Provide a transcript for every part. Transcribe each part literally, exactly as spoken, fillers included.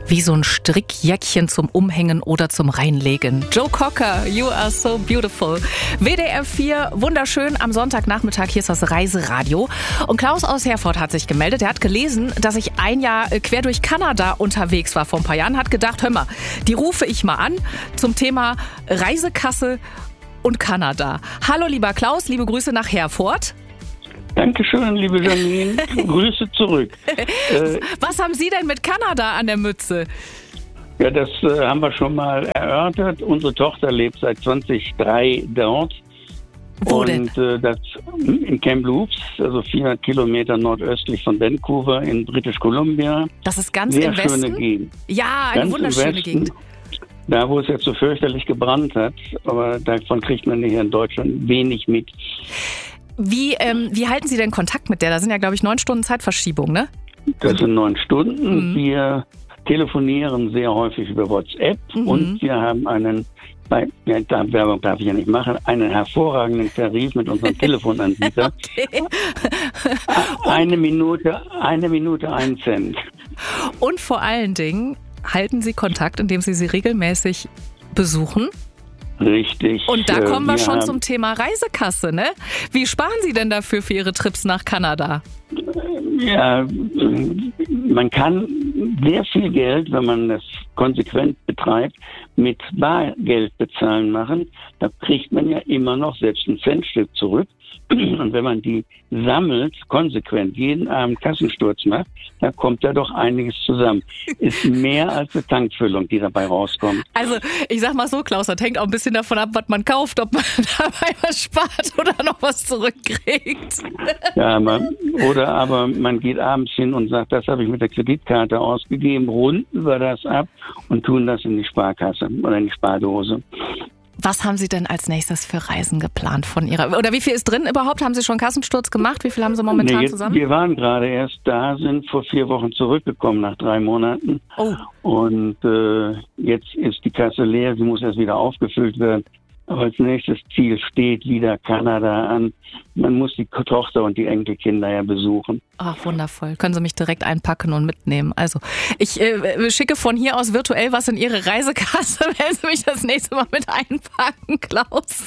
wie so ein Strickjäckchen zum Umhängen oder zum Reinlegen. Joe Cocker, You Are So Beautiful. W D R vier, wunderschön am Sonntagnachmittag. Hier ist das Reiseradio. Und Klaus aus Herford hat sich gemeldet. Er hat gelesen, dass ich ein Jahr quer durch Kanada unterwegs war vor ein paar Jahren. Hat gedacht, hör mal, die rufe ich mal an zum Thema Reisekasse und Kanada. Hallo lieber Klaus, liebe Grüße nach Herford. Dankeschön, liebe Janine. Grüße zurück. äh, Was haben Sie denn mit Kanada an der Mütze? Ja, das äh, haben wir schon mal erörtert. Unsere Tochter lebt seit zweitausenddrei dort. Wo und denn? Äh, das in Kamloops, also vierhundert Kilometer nordöstlich von Vancouver in British Columbia. Das ist ganz Sehr im Westen? schöne Gegend. Ja, eine Ganz wunderschöne Gegend. Da, wo es jetzt so fürchterlich gebrannt hat. Aber davon kriegt man hier in Deutschland wenig mit. Wie, ähm, wie halten Sie denn Kontakt mit der? Da sind ja, glaube ich, neun Stunden Zeitverschiebung, ne? Das sind neun Stunden. Mhm. Wir telefonieren sehr häufig über WhatsApp Mhm. und wir haben einen, bei, ja, da, Werbung darf ich ja nicht machen, einen hervorragenden Tarif mit unserem Telefonanbieter. Okay. Eine Minute, eine Minute, ein Cent. Und vor allen Dingen halten Sie Kontakt, indem Sie sie regelmäßig besuchen. Richtig. Und da kommen wir, wir schon haben, zum Thema Reisekasse, ne? Wie sparen Sie denn dafür für Ihre Trips nach Kanada? Ja, man kann sehr viel Geld, wenn man das konsequent betreibt, mit Bargeld bezahlen machen. Da kriegt man ja immer noch selbst ein Centstück zurück. Und wenn man die sammelt, konsequent jeden Abend Kassensturz macht, da kommt da doch einiges zusammen. Ist mehr als eine Tankfüllung, die dabei rauskommt. Also ich sag mal so, Klaus, das hängt auch ein bisschen davon ab, was man kauft, ob man dabei was spart oder noch was zurückkriegt. Ja, man, oder aber man geht abends hin und sagt, das habe ich mit der Kreditkarte ausgegeben, runden wir das ab und tun das in die Sparkasse oder in die Spardose. Was haben Sie denn als nächstes für Reisen geplant von Ihrer, oder wie viel ist drin überhaupt? Haben Sie schon Kassensturz gemacht? Wie viel haben Sie momentan Nee, jetzt, zusammen? wir waren gerade erst da, sind vor vier Wochen zurückgekommen nach drei Monaten. Oh. Und äh, jetzt ist die Kasse leer, sie muss erst wieder aufgefüllt werden. Aber als nächstes Ziel steht wieder Kanada an. Man muss die Tochter und die Enkelkinder ja besuchen. Ach, wundervoll. Können Sie mich direkt einpacken und mitnehmen. Also, ich äh, schicke von hier aus virtuell was in Ihre Reisekasse, wenn Sie mich das nächste Mal mit einpacken, Klaus.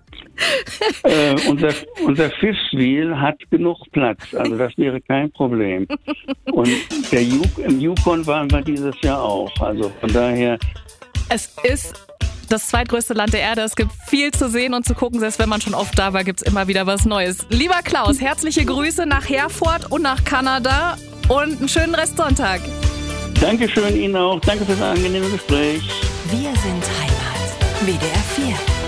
äh, unser, unser Fifth Wheel hat genug Platz, also das wäre kein Problem. Und der Yuk- im Yukon waren wir dieses Jahr auch. Also von daher... Es ist das zweitgrößte Land der Erde. Es gibt viel zu sehen und zu gucken. Selbst wenn man schon oft da war, gibt es immer wieder was Neues. Lieber Klaus, herzliche Grüße nach Herford und nach Kanada und einen schönen Restsonntag. Dankeschön Ihnen auch. Danke für das angenehme Gespräch. Wir sind Heimat. W D R vier.